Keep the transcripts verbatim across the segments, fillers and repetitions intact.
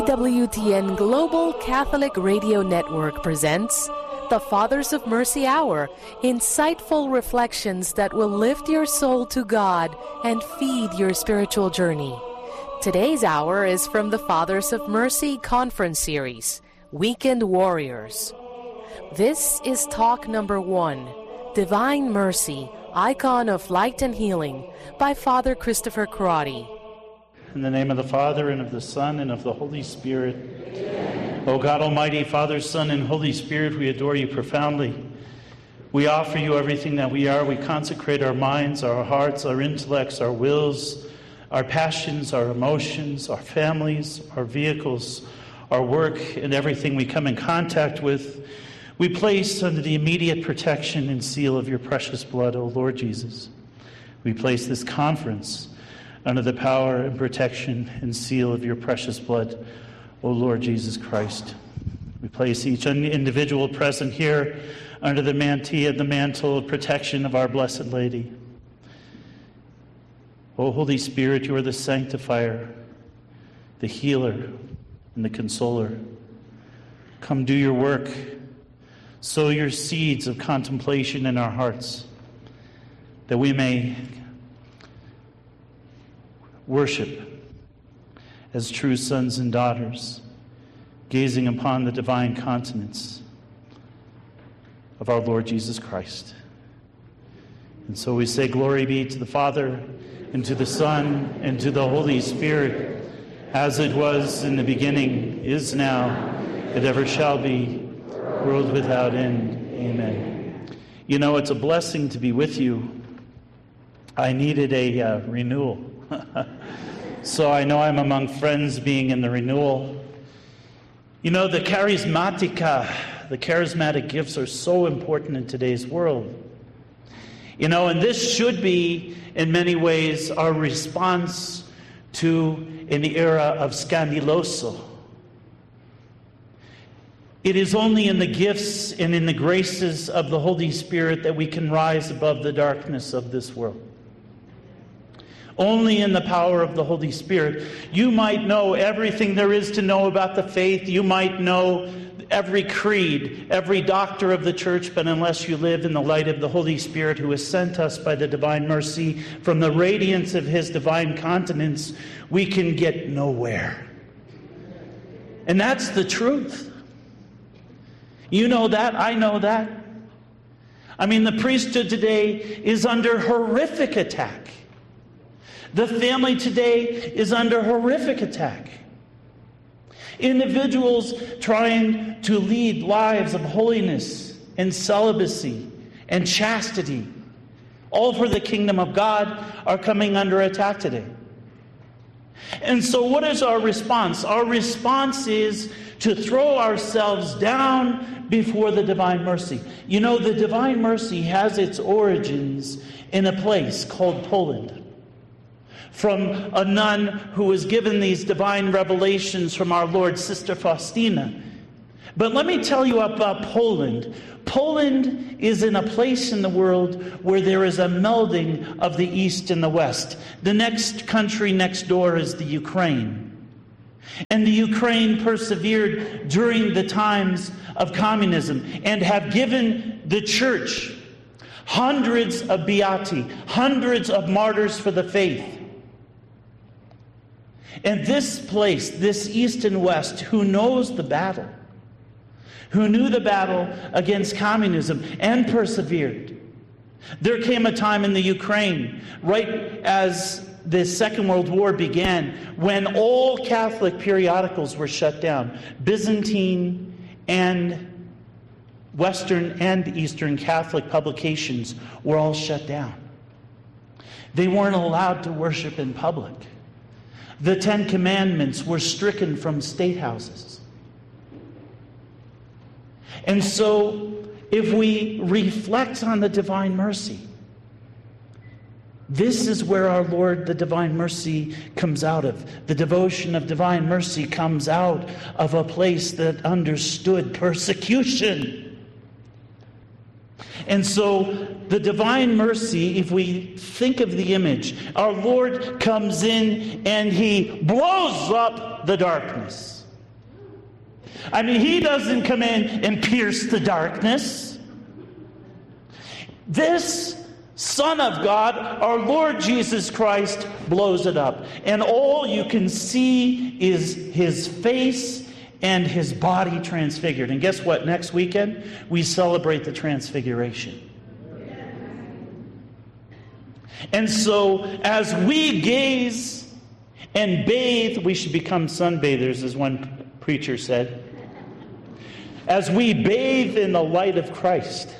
W T N Global Catholic Radio Network presents the Fathers of Mercy Hour, insightful reflections that will lift your soul to God and feed your spiritual journey. Today's hour is from the Fathers of Mercy Conference Series, Weekend Warriors. This is talk number one, Divine Mercy, Icon of Light and Healing, by Father Christopher Crotty. In the name of the Father, and of the Son, and of the Holy Spirit. Amen. O God Almighty, Father, Son, and Holy Spirit, we adore you profoundly. We offer you everything that we are. We consecrate our minds, our hearts, our intellects, our wills, our passions, our emotions, our families, our vehicles, our work, and everything we come in contact with. We place under the immediate protection and seal of your precious blood, O Lord Jesus. We place this conference under the power and protection and seal of your precious blood, O Lord Jesus Christ. We place each individual present here under the mantilla, the mantle of protection of our Blessed Lady. O Holy Spirit, you are the sanctifier, the healer, and the consoler. Come do your work. Sow your seeds of contemplation in our hearts, that we may worship as true sons and daughters, gazing upon the divine countenance of our Lord Jesus Christ. And so we say, glory be to the Father, and to the Son, and to the Holy Spirit, as it was in the beginning, is now, and ever shall be, world without end. Amen. You know, it's a blessing to be with you. I needed a uh, renewal. So I know I'm among friends being in the renewal. You know, the charismatica, the charismatic gifts are so important in today's world. You know, and this should be, in many ways, our response to an era of scandiloso. It is only in the gifts and in the graces of the Holy Spirit that we can rise above the darkness of this world. Only in the power of the Holy Spirit. You might know everything there is to know about the faith. You might know every creed, every doctor of the church, but unless you live in the light of the Holy Spirit who has sent us by the divine mercy from the radiance of his divine countenance, we can get nowhere. And that's the truth. You know that, I know that. I mean, the priesthood today is under horrific attack. The family today is under horrific attack. Individuals trying to lead lives of holiness and celibacy and chastity, all for the kingdom of God, are coming under attack today. And so what is our response? Our response is to throw ourselves down before the divine mercy. You know, the divine mercy has its origins in a place called Poland, from a nun who was given these divine revelations from our Lord, Sister Faustina. But let me tell you about Poland. Poland is in a place in the world where there is a melding of the East and the West. The next country next door is the Ukraine. And the Ukraine persevered during the times of communism and have given the church hundreds of beati, hundreds of martyrs for the faith. And this place, this East and West, who knows the battle, who knew the battle against communism and persevered. There came a time in the Ukraine, right as the Second World War began, when all Catholic periodicals were shut down. Byzantine and Western and Eastern Catholic publications were all shut down. They weren't allowed to worship in public. The Ten Commandments were stricken from state houses. And so, if we reflect on the divine mercy, this is where our Lord, the divine mercy, comes out of. The devotion of divine mercy comes out of a place that understood persecution. And so the divine mercy, if we think of the image, our Lord comes in and he blows up the darkness. I mean, he doesn't come in and pierce the darkness. This Son of God, our Lord Jesus Christ, blows it up. And all you can see is his face and his body transfigured. And guess what? Next weekend, we celebrate the Transfiguration. And so, as we gaze and bathe, we should become sunbathers, as one preacher said. As we bathe in the light of Christ,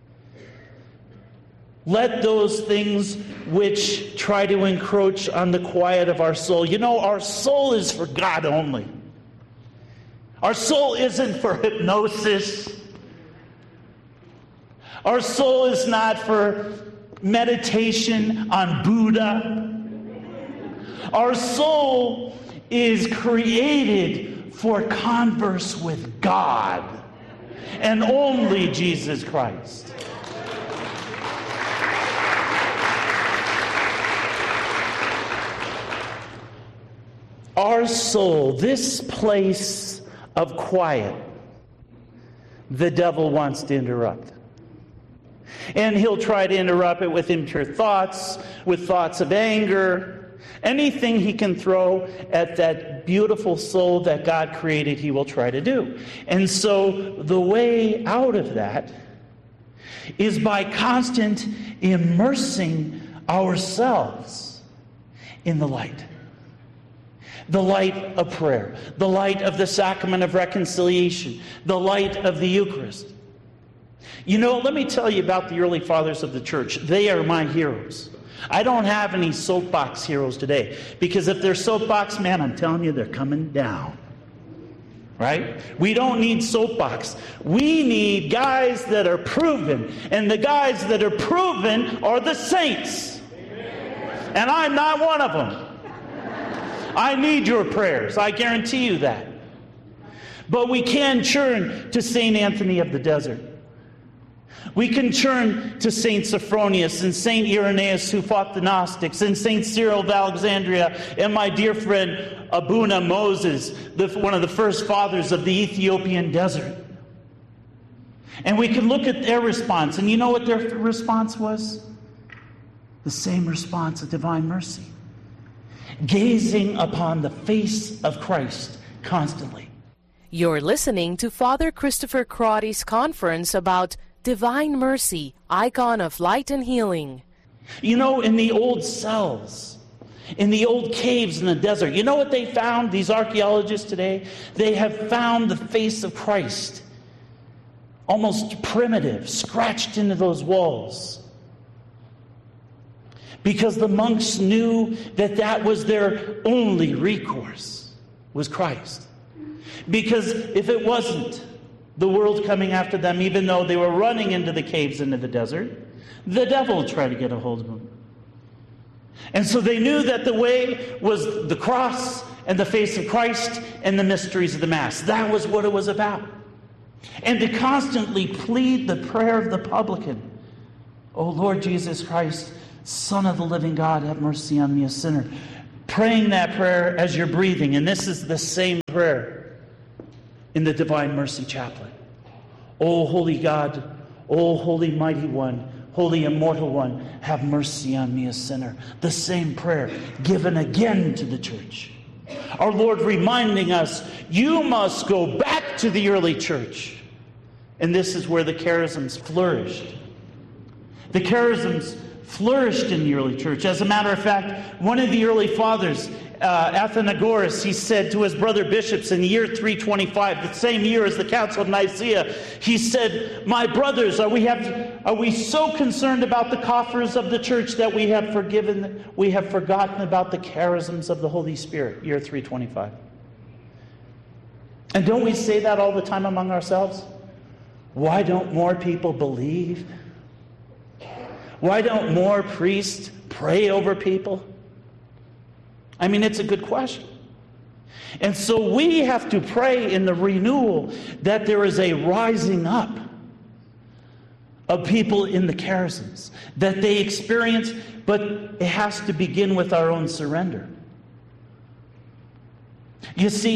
let those things which try to encroach on the quiet of our soul. You know, our soul is for God only. Our soul isn't for hypnosis. Our soul is not for meditation on Buddha. Our soul is created for converse with God and only Jesus Christ. Our soul, this place of quiet, the devil wants to interrupt. And he'll try to interrupt it with impure thoughts, with thoughts of anger. Anything he can throw at that beautiful soul that God created, he will try to do. And so the way out of that is by constant immersing ourselves in the light. The light of prayer, the light of the sacrament of reconciliation, the light of the Eucharist. You know, let me tell you about the early fathers of the church. They are my heroes. I don't have any soapbox heroes today, because if they're soapbox, man, I'm telling you, they're coming down. Right? We don't need soapbox. We need guys that are proven, and the guys that are proven are the saints. And I'm not one of them. I need your prayers. I guarantee you that. But we can turn to Saint Anthony of the Desert. We can turn to Saint Sophronius and Saint Irenaeus, who fought the Gnostics, and Saint Cyril of Alexandria, and my dear friend Abuna Moses, the, one of the first fathers of the Ethiopian desert. And we can look at their response. And you know what their response was? The same response of divine mercy. Gazing upon the face of Christ constantly. You're listening to Father Christopher Crotty's conference about Divine Mercy, Icon of Light and Healing. You know, in the old cells, in the old caves in the desert, you know what they found, these archaeologists today? They have found the face of Christ, almost primitive, scratched into those walls. Because the monks knew that that was their only recourse, was Christ. Because if it wasn't the world coming after them, even though they were running into the caves, into the desert, the devil would try to get a hold of them. And so they knew that the way was the cross and the face of Christ and the mysteries of the Mass. That was what it was about. And to constantly plead the prayer of the publican, "O Lord Jesus Christ, Son of the living God, have mercy on me, a sinner." Praying that prayer as you're breathing. And this is the same prayer in the Divine Mercy Chaplet. "O holy God, O holy mighty one, holy immortal one, have mercy on me, a sinner." The same prayer given again to the church. Our Lord reminding us, you must go back to the early church. And this is where the charisms flourished. The charisms flourished in the early church. As a matter of fact, one of the early fathers, uh, Athenagoras, he said to his brother bishops in the year three twenty-five, the same year as the Council of Nicaea, he said, "My brothers, are we have are we so concerned about the coffers of the church that we have forgiven, we have forgotten about the charisms of the Holy Spirit?" Year three twenty-five. And don't we say that all the time among ourselves? Why don't more people believe? Why don't more priests pray over people? I mean, it's a good question. And so we have to pray in the renewal that there is a rising up of people in the charisms, that they experience, but it has to begin with our own surrender. You see,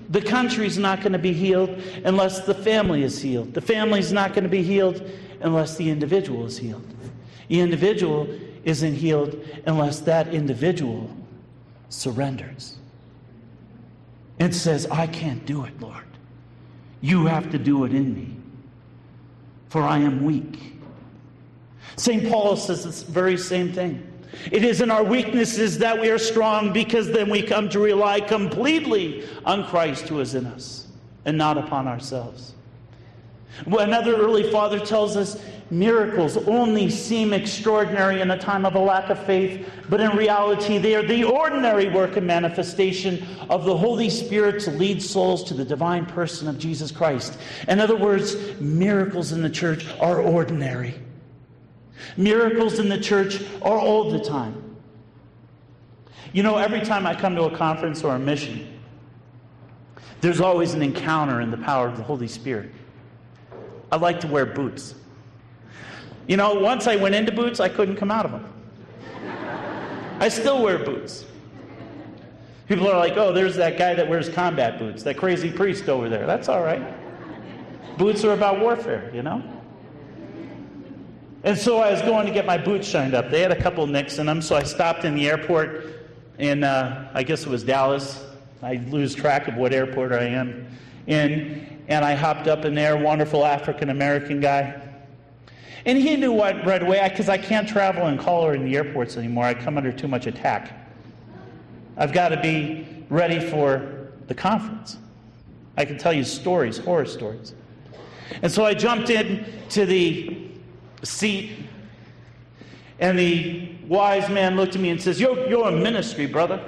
The country's not going to be healed unless the family is healed. The family's not going to be healed unless the individual is healed. The individual isn't healed unless that individual surrenders and says, I can't do it, Lord. You have to do it in me, for I am weak. Saint Paul says this very same thing. It is in our weaknesses that we are strong, because then we come to rely completely on Christ who is in us and not upon ourselves. Well, another early father tells us miracles only seem extraordinary in a time of a lack of faith, but in reality they are the ordinary work and manifestation of the Holy Spirit to lead souls to the divine person of Jesus Christ. In other words, miracles in the church are ordinary. Miracles in the church are all the time. You know, every time I come to a conference or a mission, there's always an encounter in the power of the Holy Spirit. I like to wear boots. You know, once I went into boots, I couldn't come out of them. I still wear boots. People are like, oh, there's that guy that wears combat boots, that crazy priest over there. That's all right. Boots are about warfare, you know? And so I was going to get my boots shined up. They had a couple nicks in them, so I stopped in the airport in, uh, I guess it was Dallas. I lose track of what airport I am in. And I hopped up in there, wonderful African-American guy. And he knew what right away, because I, I can't travel in color in the airports anymore. I come under too much attack. I've got to be ready for the conference. I can tell you stories, horror stories. And so I jumped in to the seat, and the wise man looked at me and says, you're, you're in ministry, brother.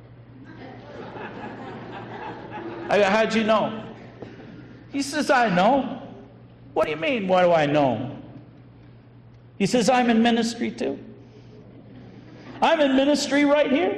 I go, how'd you know? He says, I know. What do you mean, what do I know? He says, I'm in ministry too. I'm in ministry right here.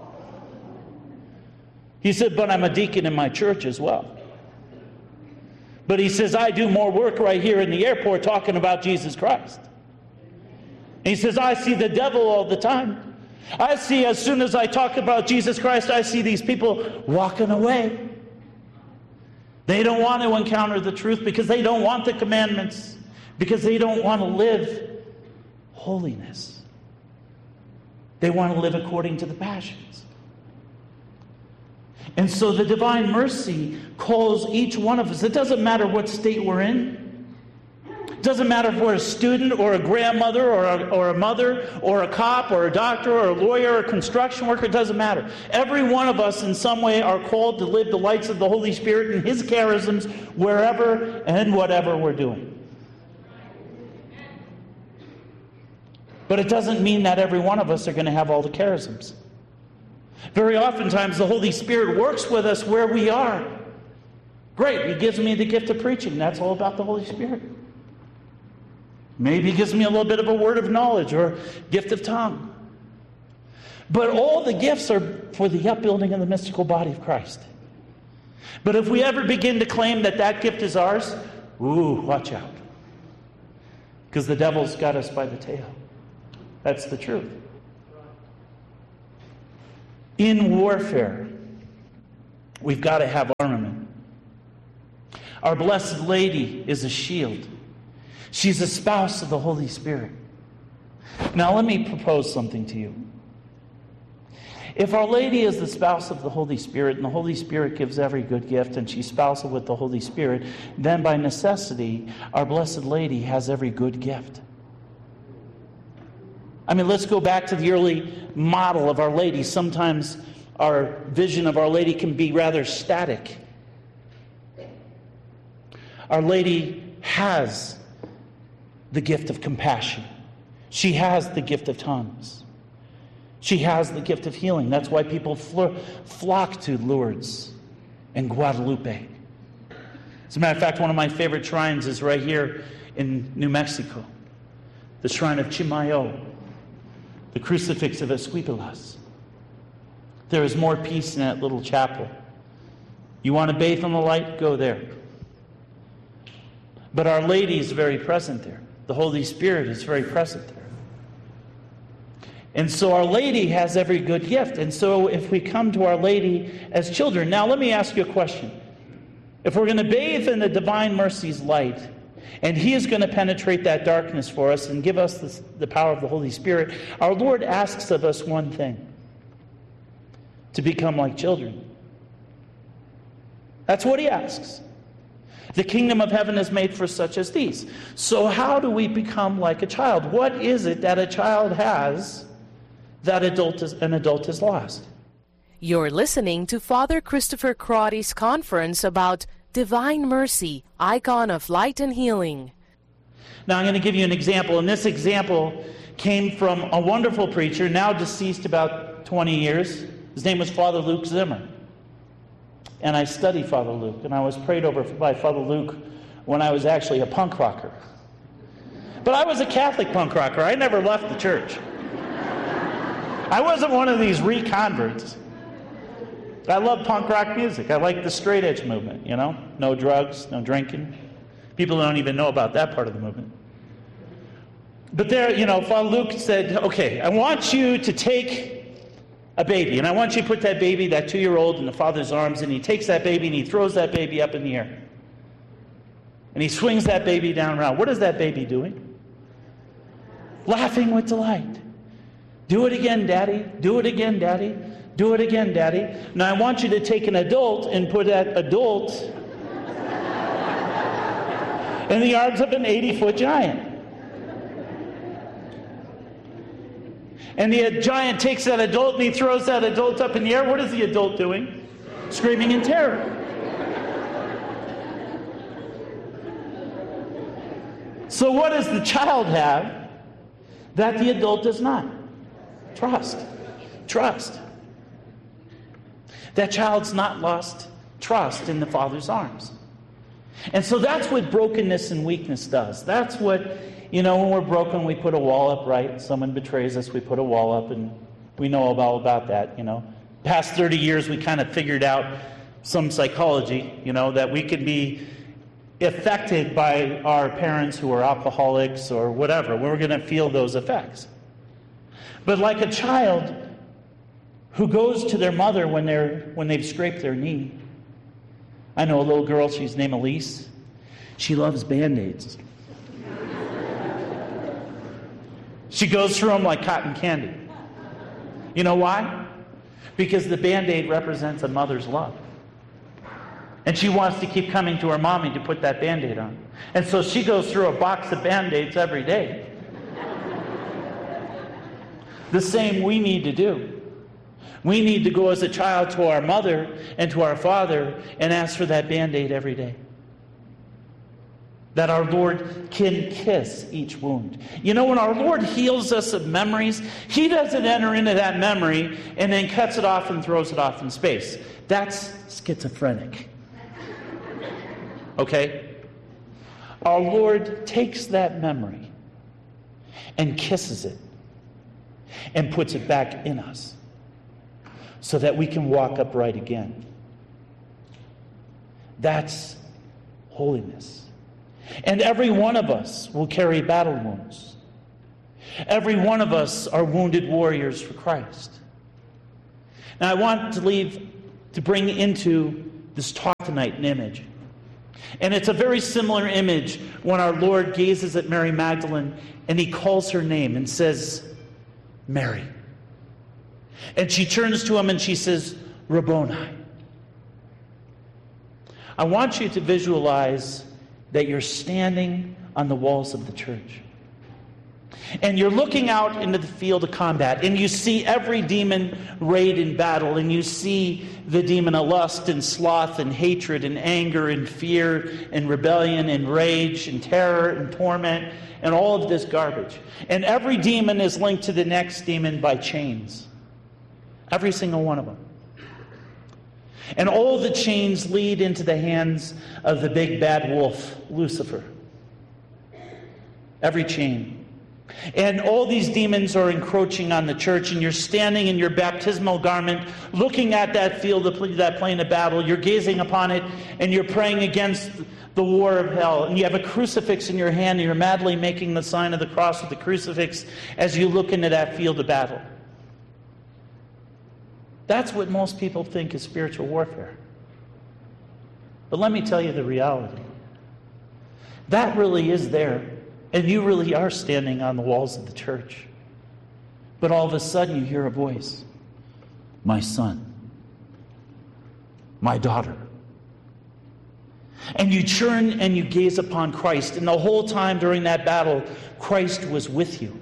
He said, but I'm a deacon in my church as well. But he says, I do more work right here in the airport talking about Jesus Christ. And he says, I see the devil all the time. I see, as soon as I talk about Jesus Christ, I see these people walking away. They don't want to encounter the truth because they don't want the commandments, because they don't want to live holiness. They want to live according to the passions. And so the divine mercy calls each one of us. It doesn't matter what state we're in. It doesn't matter if we're a student or a grandmother or a, or a mother or a cop or a doctor or a lawyer or a construction worker. It doesn't matter. Every one of us in some way are called to live the lights of the Holy Spirit and His charisms wherever and whatever we're doing. But it doesn't mean that every one of us are going to have all the charisms. Very oftentimes the Holy Spirit works with us where we are. Great, He gives me the gift of preaching. That's all about the Holy Spirit. Maybe He gives me a little bit of a word of knowledge or gift of tongue. But all the gifts are for the upbuilding of the mystical body of Christ. But if we ever begin to claim that that gift is ours, ooh, watch out. Because the devil's got us by the tail. That's the truth. In warfare, we've got to have armament. Our Blessed Lady is a shield. She's a spouse of the Holy Spirit. Now let me propose something to you. If Our Lady is the spouse of the Holy Spirit, and the Holy Spirit gives every good gift, and she's spousal with the Holy Spirit, then by necessity, our Blessed Lady has every good gift. I mean, let's go back to the early model of Our Lady. Sometimes our vision of Our Lady can be rather static. Our Lady has the gift of compassion. She has the gift of tongues. She has the gift of healing. That's why people fl- flock to Lourdes and Guadalupe. As a matter of fact, one of my favorite shrines is right here in New Mexico. The shrine of Chimayo. The crucifix of Esquipulas. There is more peace in that little chapel. You want to bathe in the light? Go there. But Our Lady is very present there. The Holy Spirit is very present there. And so Our Lady has every good gift. And so if we come to Our Lady as children, now let me ask you a question. If we're going to bathe in the Divine Mercy's light, and He is going to penetrate that darkness for us and give us this, the power of the Holy Spirit, our Lord asks of us one thing: to become like children. That's what He asks. The kingdom of heaven is made for such as these. So how do we become like a child? What is it that a child has that adult is, an adult has lost? You're listening to Father Christopher Crotty's conference about Divine Mercy, Icon of Light and Healing. Now I'm going to give you an example, and this example came from a wonderful preacher, now deceased about twenty years. His name was Father Luke Zimmer. And I studied Father Luke, and I was prayed over by Father Luke when I was actually a punk rocker. But I was a Catholic punk rocker. I never left the church. I wasn't one of these reconverts. I love punk rock music. I like the straight edge movement, you know? No drugs, no drinking. People don't even know about that part of the movement. But there, you know, Father Luke said, okay, I want you to take a baby, and I want you to put that baby, that two-year-old, in the father's arms, and he takes that baby and he throws that baby up in the air. And he swings that baby down around. What is that baby doing? Laughing with delight. Do it again, Daddy. Do it again, Daddy. Do it again, Daddy. Now I want you to take an adult and put that adult in the arms of an eighty-foot giant. And the giant takes that adult and he throws that adult up in the air. What is the adult doing? Screaming in terror. So what does the child have that the adult does not? Trust. Trust. That child's not lost trust in the Father's arms. And so that's what brokenness and weakness does. That's what, you know, when we're broken, we put a wall up, right? Someone betrays us, we put a wall up, and we know all about that, you know. Past thirty years, we kind of figured out some psychology, you know, that we could be affected by our parents who are alcoholics or whatever. We're going to feel those effects. But like a child who goes to their mother when they're when they've scraped their knee. I know a little girl, she's named Elise. She loves Band-Aids. She goes through them like cotton candy. You know why? Because the Band-Aid represents a mother's love. And she wants to keep coming to her mommy to put that Band-Aid on. And so she goes through a box of Band-Aids every day. The same we need to do. We need to go as a child to our mother and to our father and ask for that Band-Aid every day. That our Lord can kiss each wound. You know, when our Lord heals us of memories, He doesn't enter into that memory and then cuts it off and throws it off in space. That's schizophrenic. Okay? Our Lord takes that memory and kisses it and puts it back in us so that we can walk upright again. That's holiness. And every one of us will carry battle wounds. Every one of us are wounded warriors for Christ. Now I want to leave, to bring into this talk tonight an image. And it's a very similar image when our Lord gazes at Mary Magdalene and He calls her name and says, Mary. And she turns to Him and she says, Rabboni. I want you to visualize that you're standing on the walls of the church. And you're looking out into the field of combat, and you see every demon arrayed in battle, and you see the demon of lust and sloth and hatred and anger and fear and rebellion and rage and terror and torment and all of this garbage. And every demon is linked to the next demon by chains. Every single one of them. And all the chains lead into the hands of the big bad wolf, Lucifer. Every chain. And all these demons are encroaching on the church, and you're standing in your baptismal garment, looking at that field, of, that plain of battle. You're gazing upon it, and you're praying against the war of hell. And you have a crucifix in your hand, and you're madly making the sign of the cross with the crucifix as you look into that field of battle. That's what most people think is spiritual warfare. But let me tell you the reality. That really is there. And you really are standing on the walls of the church. But all of a sudden you hear a voice. My son. My daughter. And you turn and you gaze upon Christ. And the whole time during that battle, Christ was with you.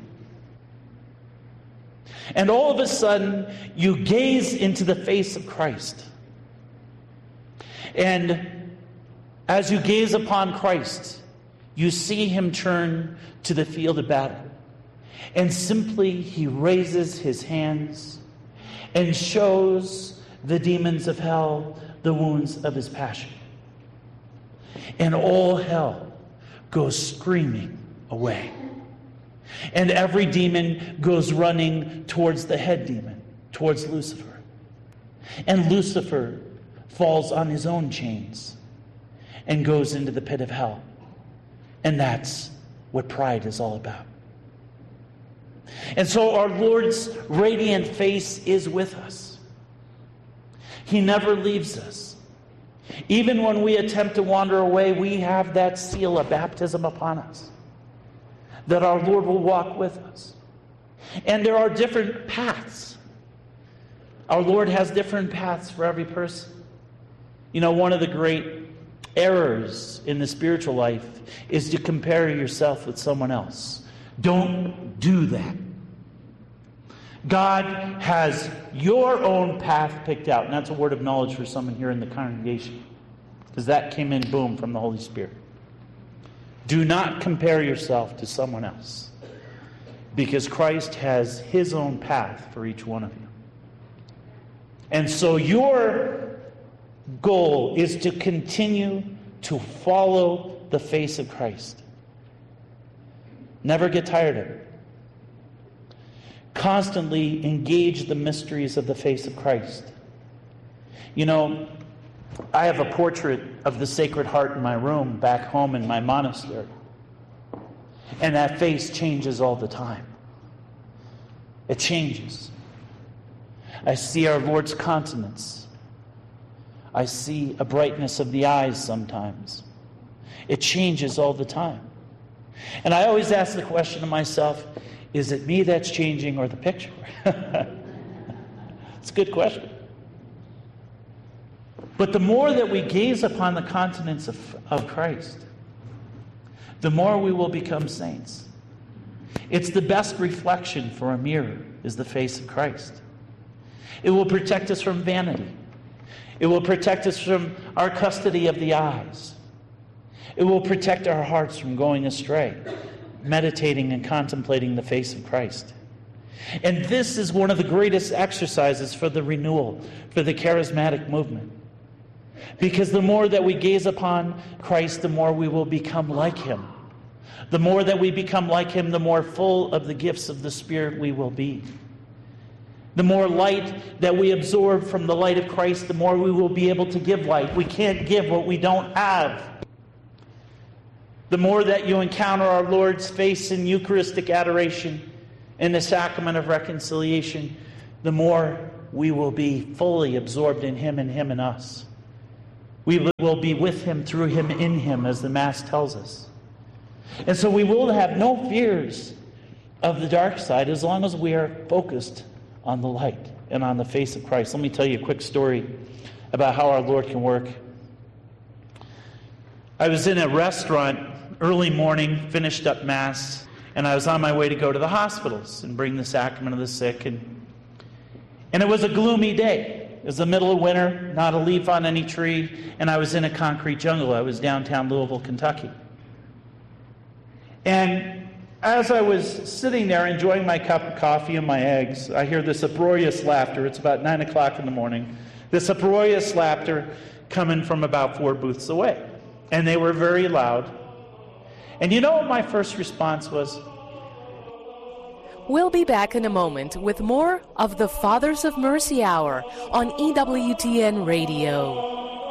And all of a sudden, you gaze into the face of Christ. And as you gaze upon Christ, you see him turn to the field of battle. And simply he raises his hands and shows the demons of hell the wounds of his passion. And all hell goes screaming away. And every demon goes running towards the head demon, towards Lucifer. And Lucifer falls on his own chains and goes into the pit of hell. And that's what pride is all about. And so our Lord's radiant face is with us. He never leaves us. Even when we attempt to wander away, we have that seal of baptism upon us, that our Lord will walk with us. And there are different paths. Our Lord has different paths for every person. You know, one of the great errors in the spiritual life is to compare yourself with someone else. Don't do that. God has your own path picked out. And that's a word of knowledge for someone here in the congregation, because that came in, boom, from the Holy Spirit. Do not compare yourself to someone else, because Christ has his own path for each one of you. And so your goal is to continue to follow the face of Christ. Never get tired of it. Constantly engage the mysteries of the face of Christ. You know, I have a portrait of the Sacred Heart in my room back home in my monastery. And that face changes all the time. It changes. I see our Lord's countenance. I see a brightness of the eyes sometimes. It changes all the time. And I always ask the question to myself, is it me that's changing or the picture? It's a good question. But the more that we gaze upon the countenance of, of Christ, the more we will become saints. It's the best reflection for a mirror is the face of Christ. It will protect us from vanity. It will protect us from our custody of the eyes. It will protect our hearts from going astray, meditating and contemplating the face of Christ. And this is one of the greatest exercises for the renewal, for the charismatic movement. Because the more that we gaze upon Christ, the more we will become like him. The more that we become like him, the more full of the gifts of the Spirit we will be. The more light that we absorb from the light of Christ, the more we will be able to give light. We can't give what we don't have. The more that you encounter our Lord's face in Eucharistic adoration, in the sacrament of reconciliation, the more we will be fully absorbed in him and him in us. We will be with him, through him, in him, as the Mass tells us. And so we will have no fears of the dark side as long as we are focused on the light and on the face of Christ. Let me tell you a quick story about how our Lord can work. I was in a restaurant early morning, finished up Mass, and I was on my way to go to the hospitals and bring the sacrament of the sick. And, and it was a gloomy day. It was the middle of winter, not a leaf on any tree, and I was in a concrete jungle. I was downtown Louisville, Kentucky. And as I was sitting there enjoying my cup of coffee and my eggs, I hear this uproarious laughter. It's about nine o'clock in the morning. This uproarious laughter coming from about four booths away. And they were very loud. And you know what my first response was? We'll be back in a moment with more of the Fathers of Mercy Hour on E W T N Radio.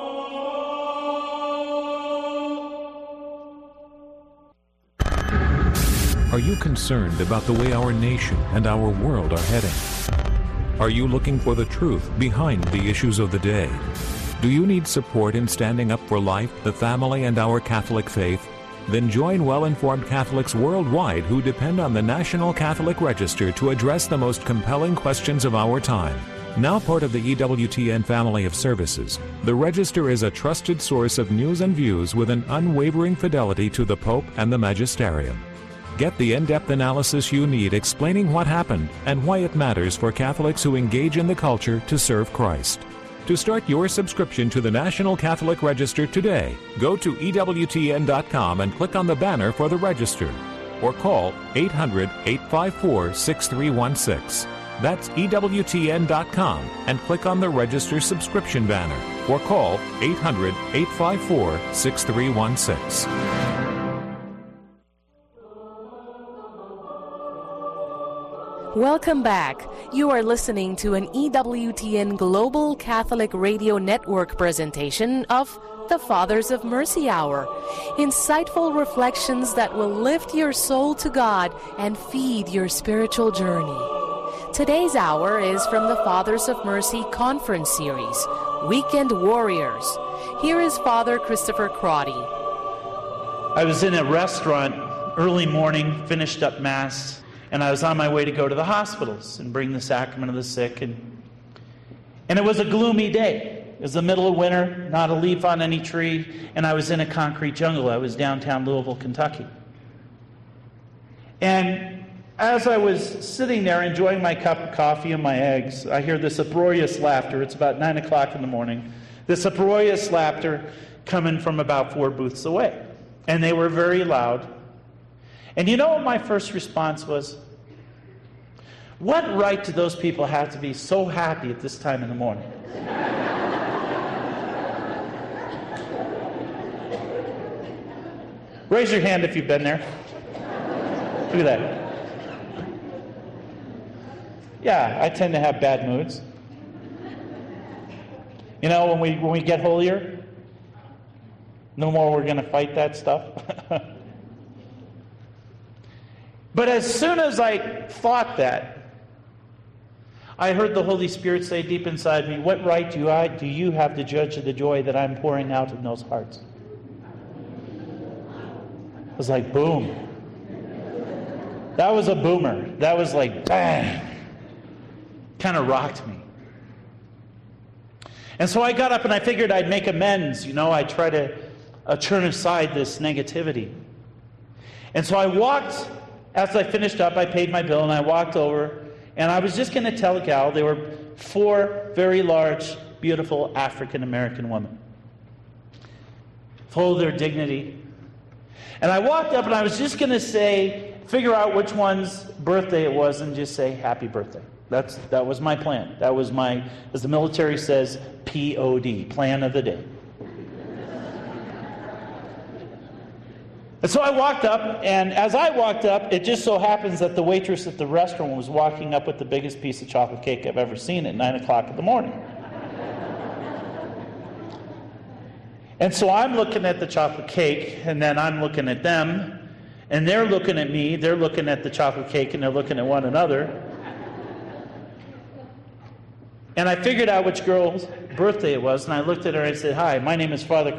Are you concerned about the way our nation and our world are heading? Are you looking for the truth behind the issues of the day? Do you need support in standing up for life, the family, and our Catholic faith? Then join well-informed Catholics worldwide who depend on the National Catholic Register to address the most compelling questions of our time. Now part of the E W T N family of services, the Register is a trusted source of news and views with an unwavering fidelity to the Pope and the Magisterium. Get the in-depth analysis you need explaining what happened and why it matters for Catholics who engage in the culture to serve Christ. To start your subscription to the National Catholic Register today, go to E W T N dot com and click on the banner for the Register, or call eight hundred, eight five four, six three one six. That's E W T N dot com and click on the Register subscription banner, or call eight hundred, eight five four, six three one six. Welcome back. You are listening to an E W T N Global Catholic Radio Network presentation of the Fathers of Mercy Hour. Insightful reflections that will lift your soul to God and feed your spiritual journey. Today's hour is from the Fathers of Mercy Conference Series, Weekend Warriors. Here is Father Christopher Crotty. I was in a restaurant early morning, finished up Mass, and I was on my way to go to the hospitals and bring the sacrament of the sick. And, and it was a gloomy day. It was the middle of winter, not a leaf on any tree, and I was in a concrete jungle. I was downtown Louisville, Kentucky. And as I was sitting there enjoying my cup of coffee and my eggs, I hear this uproarious laughter. It's about nine o'clock in the morning. This uproarious laughter coming from about four booths away. And they were very loud. And you know what my first response was? What right do those people have to be so happy at this time in the morning? Raise your hand if you've been there. Look at that. Yeah, I tend to have bad moods. You know, when we when we get holier, no more we're going to fight that stuff. But as soon as I thought that, I heard the Holy Spirit say deep inside me, what right do I do you have to judge the joy that I'm pouring out in those hearts? It was like, boom. That was a boomer. That was like, bang. Kind of rocked me. And so I got up and I figured I'd make amends. You know, I'd try to uh, turn aside this negativity. And so I walked, as I finished up, I paid my bill and I walked over and I was just going to tell a gal, they were four very large, beautiful African-American women, full of their dignity. And I walked up and I was just going to say, figure out which one's birthday it was and just say, happy birthday. That's That was my plan. That was my, as the military says, P O D, plan of the day. And so I walked up, and as I walked up, it just so happens that the waitress at the restaurant was walking up with the biggest piece of chocolate cake I've ever seen at nine o'clock in the morning. And so I'm looking at the chocolate cake, and then I'm looking at them, and they're looking at me, they're looking at the chocolate cake, and they're looking at one another. And I figured out which girl's birthday it was, and I looked at her and I said, hi, my name is Father